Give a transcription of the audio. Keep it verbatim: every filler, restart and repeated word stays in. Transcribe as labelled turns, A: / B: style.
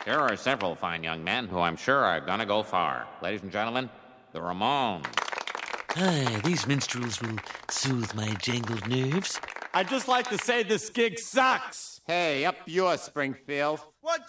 A: Here are several fine young men who I'm sure are gonna go far. Ladies and gentlemen, the Ramones.
B: Aye, these minstrels will soothe my jangled nerves.
C: I'd just like to say this gig sucks.
D: Hey, up yours, Springfield.
C: What